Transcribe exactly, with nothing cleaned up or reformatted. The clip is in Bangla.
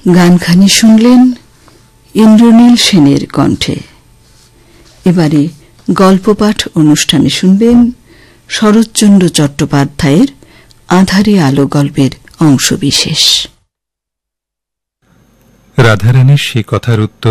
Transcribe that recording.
গানখানি শুনলেন ইন্দ্রনীল সেনের কণ্ঠে। এবারে গল্পপাঠ অনুষ্ঠানে শুনবেন শরৎচন্দ্র চট্টোপাধ্যায়ের আঁধারে আলো গল্পের অংশবিশেষ। রাধারানীর সে কথার উত্তর